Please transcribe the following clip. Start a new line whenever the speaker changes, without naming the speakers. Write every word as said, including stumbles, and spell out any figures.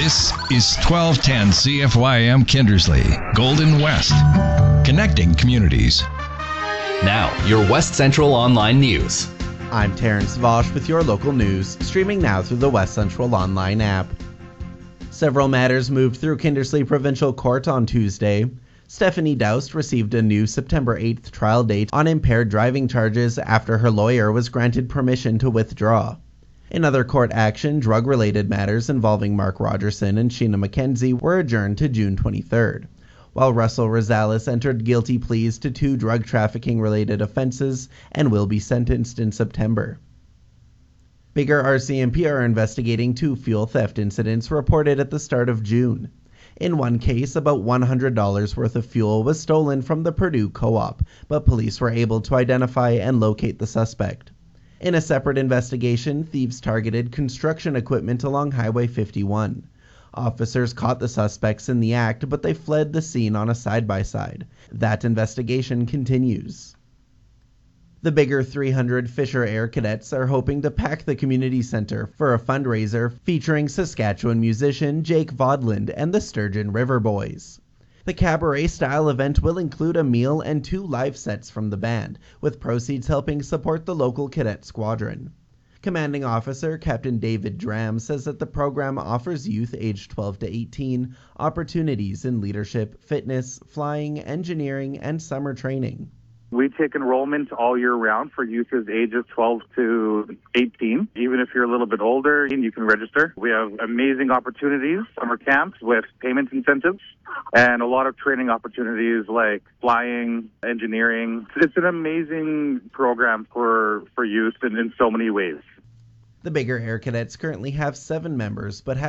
This is twelve ten C F Y M Kindersley, Golden West, connecting communities.
Now, your West Central Online News.
I'm Terrence Vosch with your local news, streaming now through the West Central Online app. Several matters moved through Kindersley Provincial Court on Tuesday. Stephanie Doust received a new September eighth trial date on impaired driving charges after her lawyer was granted permission to withdraw. In other court action, drug-related matters involving Mark Rogerson and Sheena McKenzie were adjourned to June twenty-third, while Russell Rosales entered guilty pleas to two drug trafficking-related offenses and will be sentenced in September. Biggar R C M P are investigating two fuel theft incidents reported at the start of June. In one case, about one hundred dollars worth of fuel was stolen from the Purdue Co-op, but police were able to identify and locate the suspect. In a separate investigation, thieves targeted construction equipment along Highway fifty-one. Officers caught the suspects in the act, but they fled the scene on a side-by-side. That investigation continues. The Biggar three hundred Fisher Air Cadets are hoping to pack the community center for a fundraiser featuring Saskatchewan musician Jake Vodland and the Sturgeon River Boys. The cabaret-style event will include a meal and two live sets from the band, with proceeds helping support the local cadet squadron. Commanding Officer Captain David Dram says that the program offers youth aged twelve to eighteen opportunities in leadership, fitness, flying, engineering, and summer training.
We take enrollment all year round for youth ages twelve to eighteen. Even if you're a little bit older, you can register. We have amazing opportunities, summer camps with payment incentives, and a lot of training opportunities like flying, engineering. It's an amazing program for, for youth in, in so many ways.
The Biggar Air Cadets currently have seven members, but have